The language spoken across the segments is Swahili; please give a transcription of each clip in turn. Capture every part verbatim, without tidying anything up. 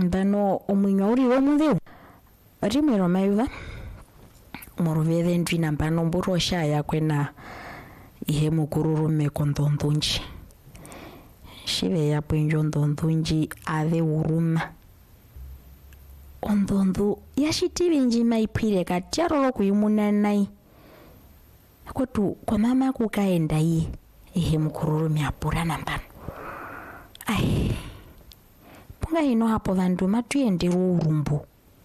Mbano omwinyo uri womudeu. Rimero maiva. Moruvede ndwina mbano mburo shaya kwena ihe mukururume kondondunji. Shive ya pwenjo ndondunji ave uruma. Ondondu yashitivi njima ipire katiarolo kuimuna nai. Kwetu kwa mama kukaenda hii ihe mukururume apura nambano. Ai. Punga hino hapo vandu matuyenderu urumbu.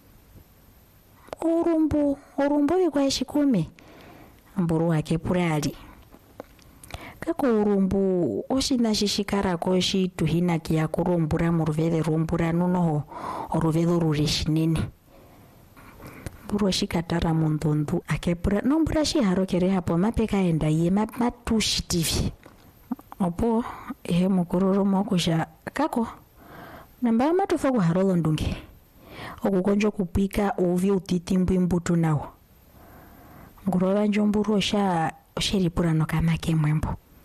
Urumbu, urumbu vikwa ishikume. Mburu wake purali. Kako urumbu oshina shishikara koshi tuhina kia kurumbura muruvede rumbura nunoho oruvedo rurishinene. Mburu shikatara mundondu akepura. Nombura shiharo kere hapo mapeka enda ye matushitivi. Opo ihe mukururu mokusha kako. Namba matufa kuharolo ndunge. Okukonjo kupika uvi utitimbwi mbutu nao. Ngurova njomburu osha oshiripura no kamake mwembo.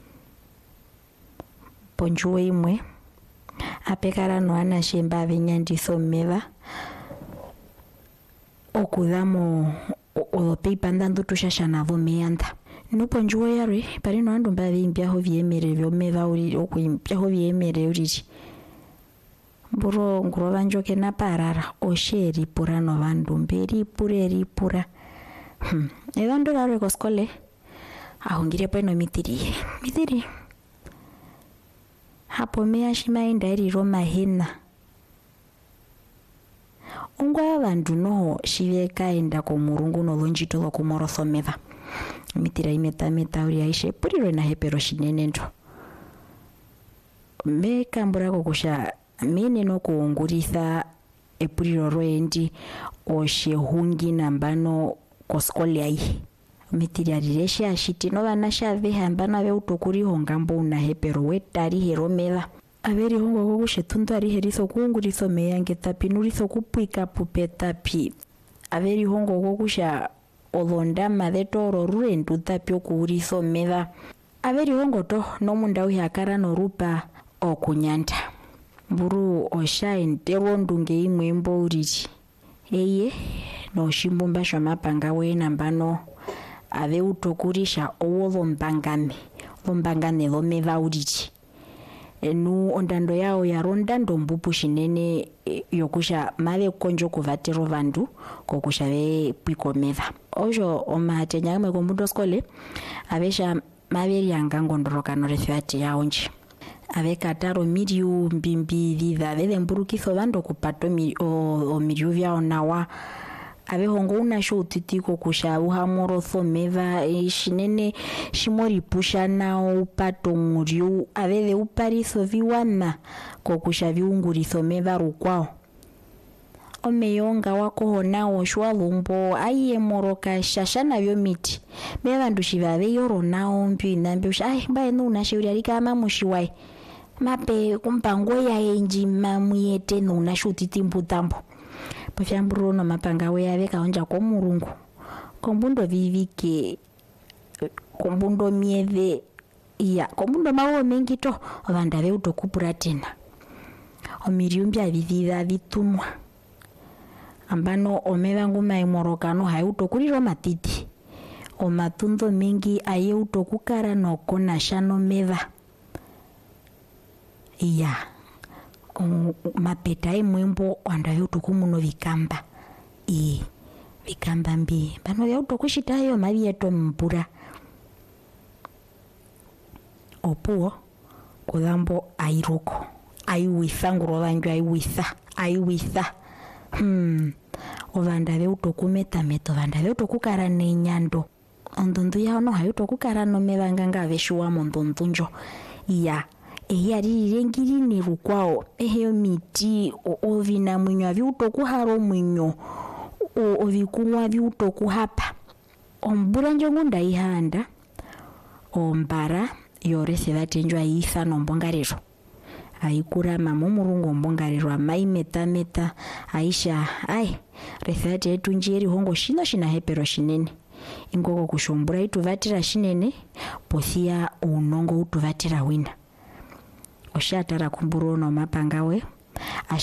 Ponjuwe imwe. Apekara no anashemba vinyandiso meva. Okudamo olopipa ndandutu shashanavo meanda. Nupo njuwe yari pari no andu mbavi imbiaho viemere vyo meva uri oku imbiaho viemere uriri. Mburo ngurova njoke na parara oshe ripura no vandu mberi pure ripura. Hmm. Ewa ndo raro koskole. Ahungire pweno mitiri. Mitiri. Hapo mea shima indairi roma hina. Ungwa vandu noho shiveka enda komurungu no lonjito lo kumoroso meva. Mitira imeta meta uri aishe puriro na hepero shinenendo. Me kambura kukusha mene no kuunguritha epuriro roendi oshe hungi nambano koskole ai. Mitira rireshe ashiti no vana shave hambana ve utokuri hongambo una hepero wetari hero meva. Averi hongo kukushe tundu ari heriso kuunguriso meyange tapi nuriso kupuika pupe tapi. Averi hongo kukusha olonda madhetoro ruendu tapi okuuriso meva. Averi hongo to no munda uhakara no rupa okunyanda. Mburu osha entero ndunge imwe mbo uriri. Eye no shimbumba shomapanga we nambano ave utokurisha owo lombangame. Lombangane lo meva uriri. Enu ondando yao ya ronda ndombupu shinene yokusha mave konjo kuvatero vandu kokusha ve piko meva. Ojo omahate nyame kombundo skole avesha maveri angango ndoroka no refati ya onji. Ave kataro miriu mbimbi viva vele mburukiso vando kupato mi, o, o miriu vya onawa. Ave hongo una sho utitiko kusha uhamoro so meva e, shinene shimori pusha nao upato muriu. Ave ve upariso viwana kokusha viunguriso meva rukwao. Omeyonga wako honao shwa lumbo aye moroka shashana vyo miti. Meva ndushiva ve yoro nao mbiu inambi usha. Ay mbae no unashiuri alika ama mushiwai. Mape kumpango ya enji mamuyete no unashutiti mbutambo. Pafyamburo no mapanga we ave kaonja kwa murungu. Kombundo vivike. Kombundo mieve. Iya. Kombundo mawo mengi to. Ovanda ve utokupura tena. Omiriumbia viviva vitunwa. Ambano omeva nguma imorokano hai utokuriro matiti. Omatundo mengi aye utokukara no kona shano meva. Iya. O, mapeta imwembo wanda utokumuno vikamba. I vikamba mbi. Bano ya utokushita yo mavi yeto mpura. Opuo kudambo airoko. Aiwitha ngurolanjo aiwitha. Aiwitha. Hmm. Ovanda ve utokumeta meto vanda ve utokukara nenyando. Ondondu ya ono hai utokukara no meva nganga veshuwa mondondunjo. Iya. Ehe arirengiri ni rukwao. Ehe miti ovina mwinyo avi utokuharo mwinyo. Ovikunwa avi utokuhapa. Ombura njongunda ihanda. Ombara yorese vatenjwa isa nombongarero. Aikura mamo murungo mbongarero amai meta meta aisha ai resate yetu njeri hongo shino shina hepero shinene ingoko kushombura itu vatira shinene posia unongo utu vatira wina oshatara kumburu no mapangawe